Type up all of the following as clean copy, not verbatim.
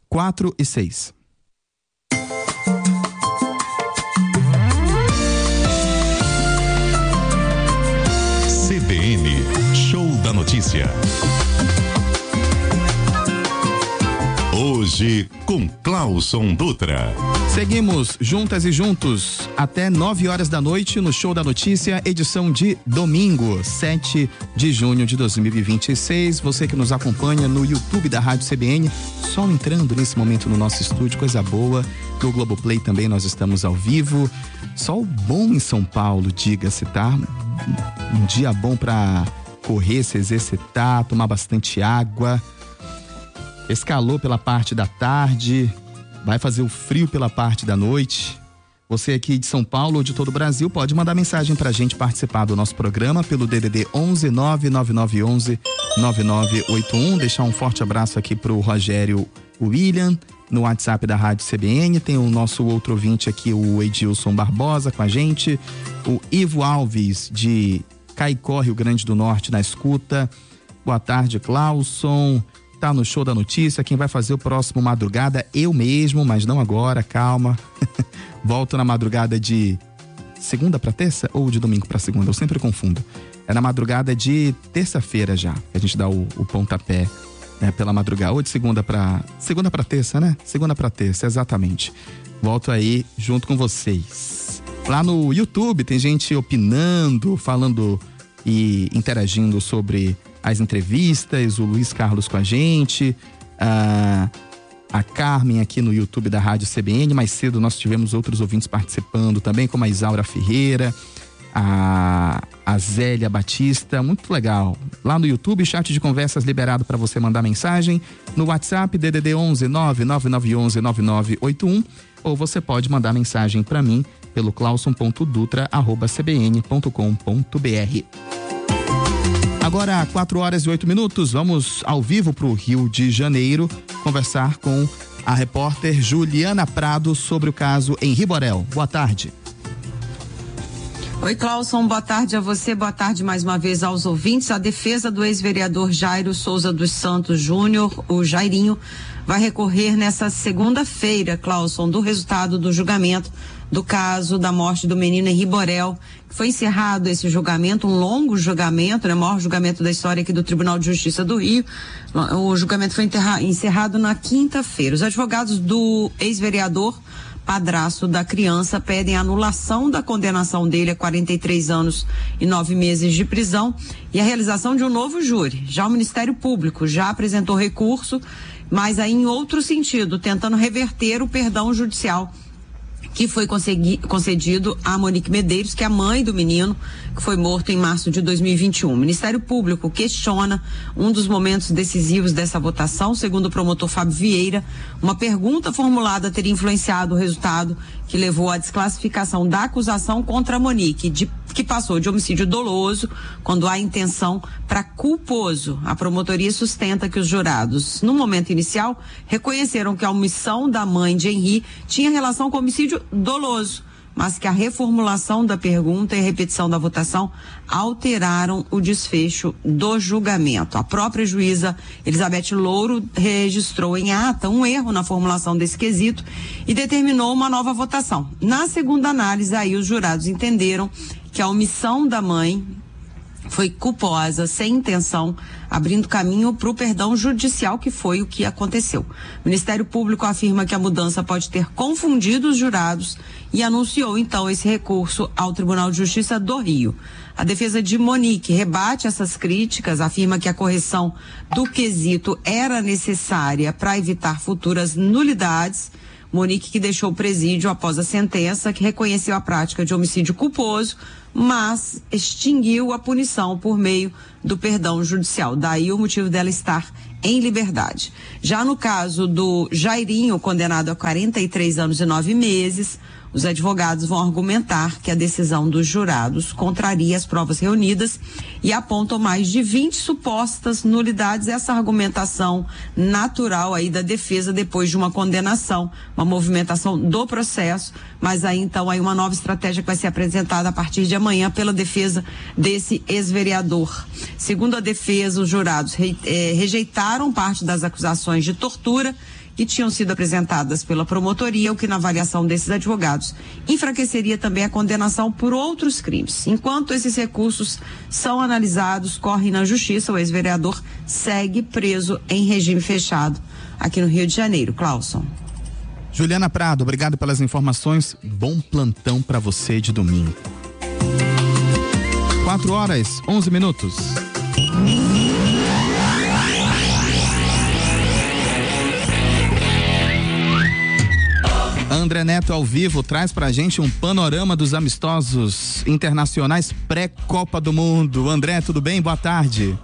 4 e 6. CBN, Show da Notícia. Hoje com Clauson Dutra. Seguimos juntas e juntos até 9 horas da noite no Show da Notícia, edição de domingo, 7 de junho de 2026. Você que nos acompanha no YouTube da Rádio CBN, só entrando nesse momento no nosso estúdio, coisa boa. No Globoplay também nós estamos ao vivo. Sol bom em São Paulo, diga-se, tá? Um dia bom para correr, se exercitar, tomar bastante água. Escalou pela parte da tarde, vai fazer o frio pela parte da noite. Você aqui de São Paulo ou de todo o Brasil pode mandar mensagem pra gente participar do nosso programa pelo DDD 11 99911 9981. Deixar um forte abraço aqui pro Rogério William no WhatsApp da Rádio CBN. Tem o nosso outro ouvinte aqui, o Edilson Barbosa com a gente, o Ivo Alves de Caicó, Rio Grande do Norte, na escuta. Boa tarde, Clauson. Tá no Show da Notícia. Quem vai fazer o próximo madrugada? Eu mesmo, mas não agora, calma. Volto na madrugada de segunda para terça ou de domingo para segunda? Eu sempre confundo. É na madrugada de terça-feira já, que a gente dá o pontapé, né, pela madrugada. Ou de segunda para terça, né? Segunda para terça, exatamente. Volto aí junto com vocês. Lá no YouTube tem gente opinando, falando e interagindo sobre as entrevistas, o Luiz Carlos com a gente, a Carmen aqui no YouTube da Rádio CBN. Mais cedo nós tivemos outros ouvintes participando também, como a Isaura Ferreira, a Zélia Batista, muito legal. Lá no YouTube, chat de conversas liberado para você mandar mensagem, no WhatsApp DDD 11 99911 9981, ou você pode mandar mensagem para mim pelo clauson.dutra@cbn.com.br. Agora, 4 horas e 8 minutos, vamos ao vivo para o Rio de Janeiro conversar com a repórter Juliana Prado sobre o caso Henri Borel. Boa tarde. Oi, Clauson, boa tarde a você, boa tarde mais uma vez aos ouvintes. A defesa do ex-vereador Jairo Souza dos Santos Júnior, o Jairinho, vai recorrer nessa segunda-feira, Clauson, do resultado do julgamento do caso da morte do menino Henri Borel. Foi encerrado esse julgamento, um longo julgamento, né? O maior julgamento da história aqui do Tribunal de Justiça do Rio. O julgamento foi encerrado na quinta-feira. Os advogados do ex-vereador, padrasto da criança, pedem a anulação da condenação dele a 43 anos e 9 meses de prisão e a realização de um novo júri. Já o Ministério Público já apresentou recurso, mas aí em outro sentido, tentando reverter o perdão judicial que foi concedido a Monique Medeiros, que é a mãe do menino, que foi morto em março de 2021. O Ministério Público questiona um dos momentos decisivos dessa votação. Segundo o promotor Fábio Vieira, uma pergunta formulada teria influenciado o resultado que levou à desclassificação da acusação contra a Monique, que passou de homicídio doloso, quando há intenção, para culposo. A promotoria sustenta que os jurados, no momento inicial, reconheceram que a omissão da mãe de Henri tinha relação com homicídio doloso, mas que a reformulação da pergunta e a repetição da votação alteraram o desfecho do julgamento. A própria juíza Elizabeth Louro registrou em ata um erro na formulação desse quesito e determinou uma nova votação. Na segunda análise, aí os jurados entenderam que a omissão da mãe foi culposa, sem intenção, abrindo caminho para o perdão judicial, que foi o que aconteceu. O Ministério Público afirma que a mudança pode ter confundido os jurados e anunciou, então, esse recurso ao Tribunal de Justiça do Rio. A defesa de Monique rebate essas críticas, afirma que a correção do quesito era necessária para evitar futuras nulidades. Monique, que deixou o presídio após a sentença, que reconheceu a prática de homicídio culposo, mas extinguiu a punição por meio do perdão judicial. Daí o motivo dela estar em liberdade. Já no caso do Jairinho, condenado a 43 anos e 9 meses, os advogados vão argumentar que a decisão dos jurados contraria as provas reunidas e apontam mais de 20 supostas nulidades. Essa argumentação natural aí da defesa depois de uma condenação, uma movimentação do processo, mas aí então aí uma nova estratégia que vai ser apresentada a partir de amanhã pela defesa desse ex-vereador. Segundo a defesa, os jurados rejeitaram negaram parte das acusações de tortura que tinham sido apresentadas pela promotoria, o que, na avaliação desses advogados, enfraqueceria também a condenação por outros crimes. Enquanto esses recursos são analisados, correm na justiça, o ex-vereador segue preso em regime fechado aqui no Rio de Janeiro. Clauson. Juliana Prado, obrigado pelas informações. Bom plantão para você de domingo. 4h11. André Neto ao vivo traz pra gente um panorama dos amistosos internacionais pré-Copa do Mundo. André, tudo bem? Boa tarde.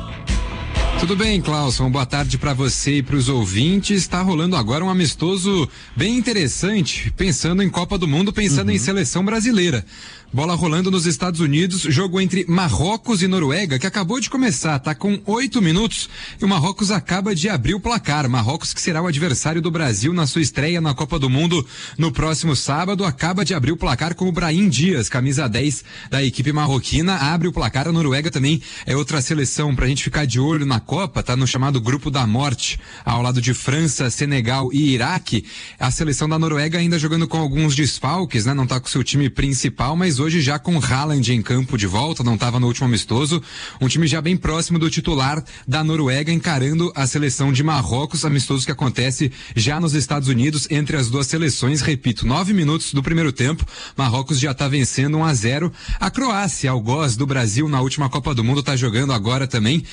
Tudo bem, Clauson? Boa tarde para você e para os ouvintes. Está rolando agora um amistoso bem interessante, pensando em Copa do Mundo, pensando em seleção brasileira. Bola rolando nos Estados Unidos, jogo entre Marrocos e Noruega, que acabou de começar, tá com 8 minutos, e o Marrocos acaba de abrir o placar. Marrocos, que será o adversário do Brasil na sua estreia na Copa do Mundo no próximo sábado, acaba de abrir o placar com o Brahim Dias, camisa 10 da equipe marroquina, abre o placar. A Noruega também é outra seleção pra gente ficar de olho na Copa, tá no chamado Grupo da Morte, ao lado de França, Senegal e Iraque. A seleção da Noruega ainda jogando com alguns desfalques, né? Não tá com seu time principal, mas hoje já com Haaland em campo de volta, não estava no último amistoso, um time já bem próximo do titular da Noruega encarando a seleção de Marrocos, amistoso que acontece já nos Estados Unidos entre as duas seleções. Repito, 9 minutos do primeiro tempo, Marrocos já está vencendo 1-0. A Croácia, algoz do Brasil na última Copa do Mundo, está jogando agora também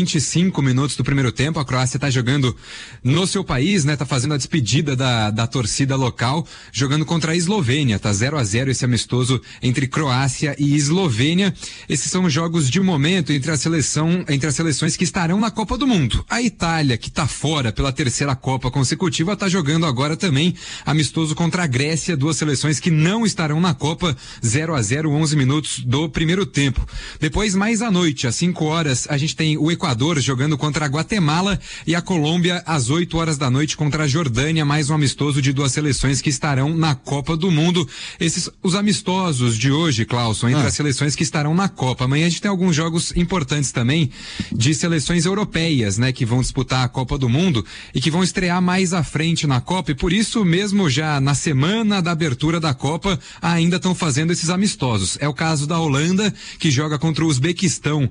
25 minutos do primeiro tempo. A Croácia está jogando no seu país, né? Tá fazendo a despedida da torcida local, jogando contra a Eslovênia. Tá 0-0 esse amistoso entre Croácia e Eslovênia. Esses são os jogos de momento entre as seleções que estarão na Copa do Mundo. A Itália, que está fora pela terceira Copa consecutiva, está jogando agora também amistoso contra a Grécia, duas seleções que não estarão na Copa. 0-0, 11 minutos do primeiro tempo. Depois, mais à noite, às 5 horas, a gente tem o Equador jogando contra a Guatemala e a Colômbia às 8 horas da noite contra a Jordânia, mais um amistoso de duas seleções que estarão na Copa do Mundo. Esses os amistosos de hoje, Clauson, entre as seleções que estarão na Copa. Amanhã a gente tem alguns jogos importantes também de seleções europeias, né, que vão disputar a Copa do Mundo e que vão estrear mais à frente na Copa, e por isso mesmo já na semana da abertura da Copa ainda estão fazendo esses amistosos. É o caso da Holanda, que joga contra o Uzbequistão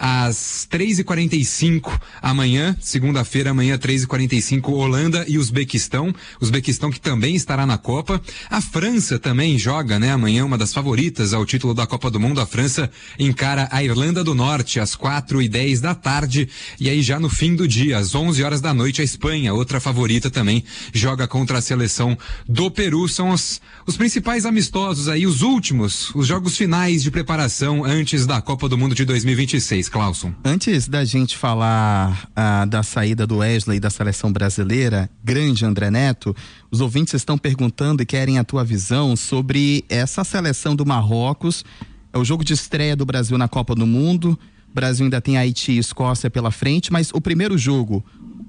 às 3h45 amanhã, segunda-feira, amanhã 3h45, Holanda e Uzbequistão que também estará na Copa. A França também joga, né, amanhã, uma das favoritas ao título da Copa do Mundo. A França encara a Irlanda do Norte às 4h10 da tarde, e aí já no fim do dia, às 11 horas da noite, a Espanha, outra favorita também, joga contra a seleção do Peru. São os principais amistosos aí, os últimos, os jogos finais de preparação antes da Copa do Mundo de 2026, Clauson. Antes da gente falar da saída do Wesley da seleção brasileira, grande André Neto, os ouvintes estão perguntando e querem a tua visão sobre essa seleção do Marrocos. É o jogo de estreia do Brasil na Copa do Mundo. O Brasil ainda tem Haiti e Escócia pela frente, mas o primeiro jogo,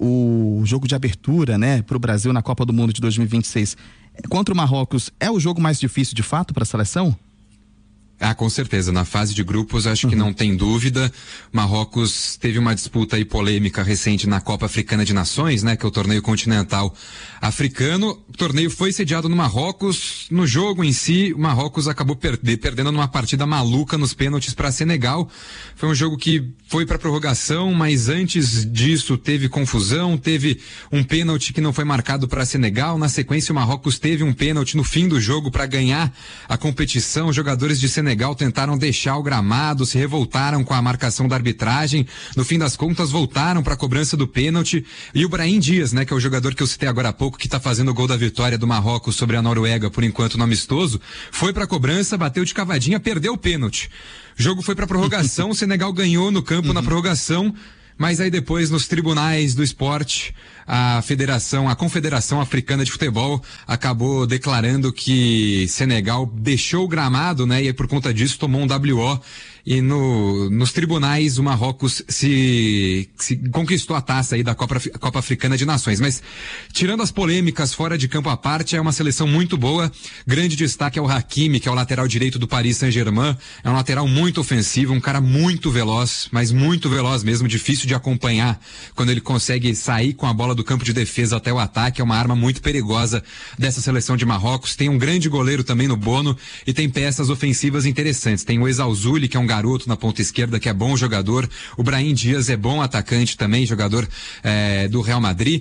o jogo de abertura, né, para o Brasil na Copa do Mundo de 2026 contra o Marrocos, é o jogo mais difícil de fato para a seleção? Ah, com certeza. Na fase de grupos, acho que não tem dúvida. Marrocos teve uma disputa aí polêmica recente na Copa Africana de Nações, né? Que é o torneio continental africano. O torneio foi sediado no Marrocos. No jogo em si, o Marrocos acabou perdendo numa partida maluca nos pênaltis para Senegal. Foi um jogo que foi para prorrogação, mas antes disso teve confusão, teve um pênalti que não foi marcado para Senegal. Na sequência, o Marrocos teve um pênalti no fim do jogo para ganhar a competição. Os jogadores de Senegal tentaram deixar o gramado, se revoltaram com a marcação da arbitragem. No fim das contas, voltaram para a cobrança do pênalti. E o Brahim Dias, né, que é o jogador que eu citei agora há pouco, que está fazendo o gol da vitória do Marrocos sobre a Noruega, por enquanto no amistoso, foi para a cobrança, bateu de cavadinha, perdeu o pênalti. O jogo foi para prorrogação, o Senegal ganhou no campo na prorrogação, mas aí depois nos tribunais do esporte, a Confederação Africana de Futebol acabou declarando que Senegal deixou o gramado, né, e aí por conta disso tomou um WO. e nos tribunais o Marrocos se conquistou a taça aí da Copa Africana de Nações. Mas tirando as polêmicas fora de campo à parte, é uma seleção muito boa. Grande destaque é o Hakimi, que é o lateral direito do Paris Saint-Germain. É um lateral muito ofensivo, um cara muito veloz, mas muito veloz mesmo, difícil de acompanhar quando ele consegue sair com a bola do campo de defesa até o ataque. É uma arma muito perigosa dessa seleção de Marrocos. Tem um grande goleiro também no Bono e tem peças ofensivas interessantes. Tem o Ezalzouli, que é um garoto na ponta esquerda, que é bom jogador. O Brahim Dias é bom atacante também, jogador do Real Madrid.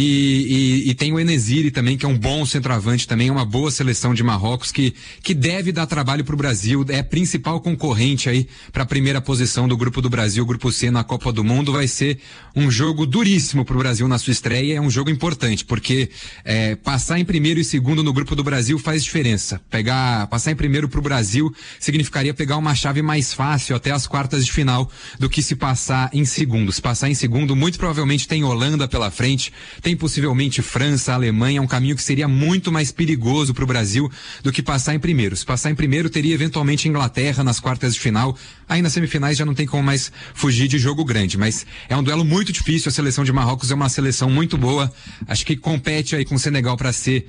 E tem o Enesiri também, que é um bom centroavante também. É uma boa seleção de Marrocos que deve dar trabalho para o Brasil. É principal concorrente aí para a primeira posição do grupo do Brasil, grupo C na Copa do Mundo. Vai ser um jogo duríssimo para o Brasil na sua estreia. É um jogo importante, porque passar em primeiro e segundo no grupo do Brasil faz diferença. Passar em primeiro para o Brasil significaria pegar uma chave mais fácil até as quartas de final do que se passar em segundo. Se passar em segundo, muito provavelmente tem Holanda pela frente, tem possivelmente França, Alemanha, um caminho que seria muito mais perigoso para o Brasil do que passar em primeiro. Se passar em primeiro, teria eventualmente Inglaterra nas quartas de final. Aí nas semifinais já não tem como mais fugir de jogo grande, mas é um duelo muito difícil. A seleção de Marrocos é uma seleção muito boa. Acho que compete aí com o Senegal para ser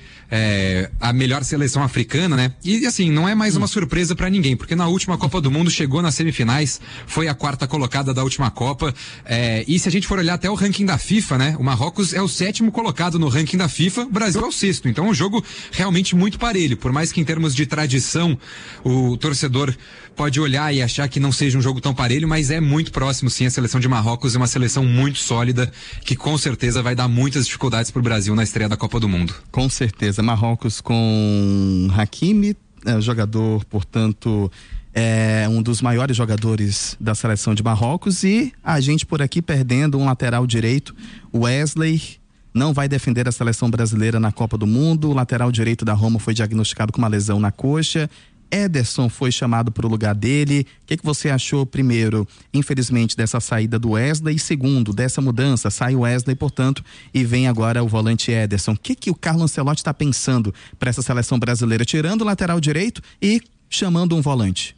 a melhor seleção africana, né? E assim, não é mais uma surpresa para ninguém, porque na última Copa do Mundo chegou nas semifinais, foi a quarta colocada da última Copa. E se a gente for olhar até o ranking da FIFA, né? O Marrocos é o 7º colocado no ranking da FIFA, o Brasil é o 6º. Então é um jogo realmente muito parelho, por mais que em termos de tradição o torcedor pode olhar e achar que não seja um jogo tão parelho, mas é muito próximo sim. A seleção de Marrocos é uma seleção muito sólida, que com certeza vai dar muitas dificuldades para o Brasil na estreia da Copa do Mundo. Com certeza, Marrocos com Hakimi, jogador, portanto, um dos maiores jogadores da seleção de Marrocos, e a gente por aqui perdendo um lateral direito, Wesley, não vai defender a seleção brasileira na Copa do Mundo. O lateral direito da Roma foi diagnosticado com uma lesão na coxa. Ederson foi chamado para o lugar dele. O que você achou, primeiro, infelizmente, dessa saída do Wesley, e segundo, dessa mudança? Sai o Wesley, portanto, e vem agora o volante Ederson. O que o Carlo Ancelotti está pensando para essa seleção brasileira, tirando o lateral direito e chamando um volante?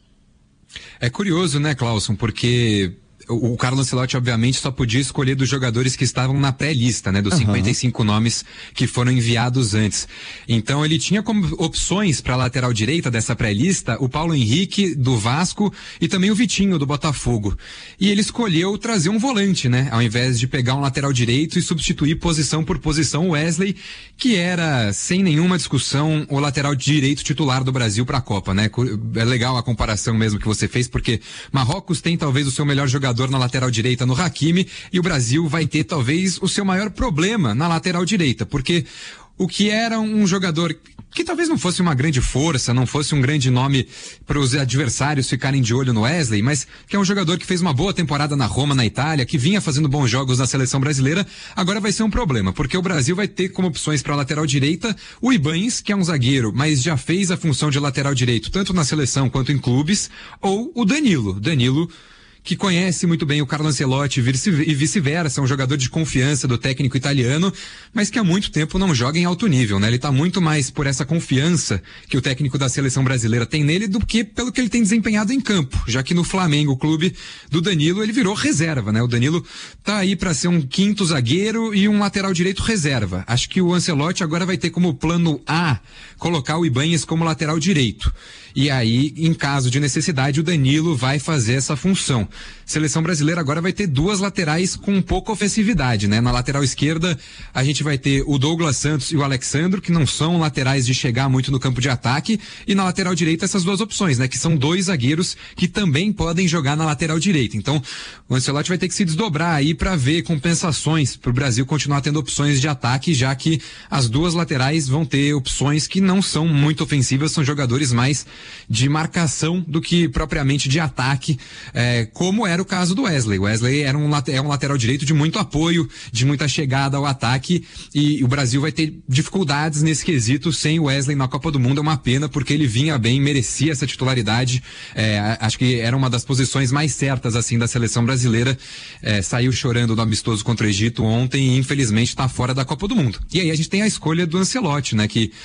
É curioso, né, Clauson, porque o Carlo Ancelotti, obviamente, só podia escolher dos jogadores que estavam na pré-lista, né? Dos 55 nomes que foram enviados antes. Então, ele tinha como opções para a lateral direita dessa pré-lista o Paulo Henrique, do Vasco, e também o Vitinho, do Botafogo. E ele escolheu trazer um volante, né? Ao invés de pegar um lateral direito e substituir posição por posição o Wesley, que era, sem nenhuma discussão, o lateral direito titular do Brasil para a Copa, né? É legal a comparação mesmo que você fez, porque Marrocos tem talvez o seu melhor jogador na lateral direita no Hakimi, e o Brasil vai ter talvez o seu maior problema na lateral direita, porque o que era um jogador que talvez não fosse uma grande força, não fosse um grande nome para os adversários ficarem de olho no Wesley, mas que é um jogador que fez uma boa temporada na Roma, na Itália, que vinha fazendo bons jogos na seleção brasileira, agora vai ser um problema, porque o Brasil vai ter como opções para a lateral direita o Ibañez, que é um zagueiro, mas já fez a função de lateral direito tanto na seleção quanto em clubes, ou o Danilo, que conhece muito bem o Carlo Ancelotti e vice-versa, é um jogador de confiança do técnico italiano, mas que há muito tempo não joga em alto nível, né? Ele tá muito mais por essa confiança que o técnico da seleção brasileira tem nele do que pelo que ele tem desempenhado em campo, já que no Flamengo, o clube do Danilo, ele virou reserva, né? O Danilo tá aí para ser um quinto zagueiro e um lateral direito reserva. Acho que o Ancelotti agora vai ter como plano A colocar o Ibañez como lateral direito. E aí, em caso de necessidade, o Danilo vai fazer essa função. Seleção brasileira agora vai ter duas laterais com pouca ofensividade, né? Na lateral esquerda, a gente vai ter o Douglas Santos e o Alexandro, que não são laterais de chegar muito no campo de ataque, e na lateral direita essas duas opções, né? Que são dois zagueiros que também podem jogar na lateral direita. Então, o Ancelotti vai ter que se desdobrar aí para ver compensações para o Brasil continuar tendo opções de ataque, já que as duas laterais vão ter opções que não são muito ofensivas, são jogadores mais de marcação do que propriamente de ataque, como era o caso do Wesley. O Wesley é um lateral direito de muito apoio, de muita chegada ao ataque, e o Brasil vai ter dificuldades nesse quesito sem o Wesley na Copa do Mundo. É uma pena, porque ele vinha bem, merecia essa titularidade, acho que era uma das posições mais certas assim da seleção brasileira. Saiu chorando no amistoso contra o Egito ontem e infelizmente está fora da Copa do Mundo. E aí a gente tem a escolha do Ancelotti, né, que